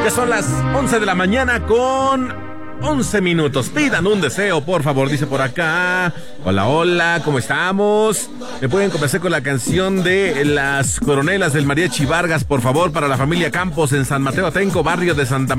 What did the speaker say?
Ya son las 11 de la mañana con 11 minutos. Pidan un deseo, por favor, dice por acá. Hola, hola, ¿cómo estamos? ¿Me pueden complacer con la canción de Las Coronelas del Mariachi Vargas, por favor, para la familia Campos en San Mateo Atenco, barrio de Santa